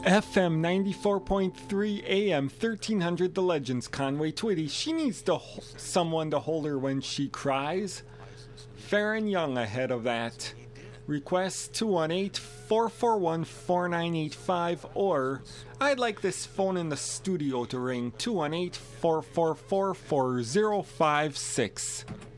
FM 94.3 AM 1300 The Legends Conway Twitty. She needs someone to hold her when she cries. Farron Young ahead of that. Request 218-441-4985 or I'd like this phone in the studio to ring 218-444-4056.